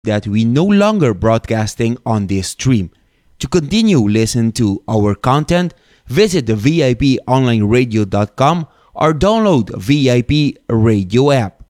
that we no longer broadcasting on this stream. To continue listen to our content, visit the VIPonlineradio.com or download VIP Radio app.